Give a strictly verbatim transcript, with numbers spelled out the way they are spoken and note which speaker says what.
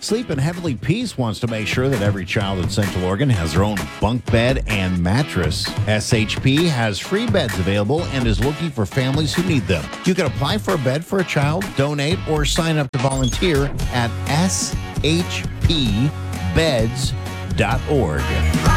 Speaker 1: Sleep in Heavenly Peace wants to make sure that every child in Central Oregon has their own bunk bed and mattress. S H P has free beds available and is looking for families who need them. You can apply for a bed for a child, donate, or sign up to volunteer at s h p beds dot org.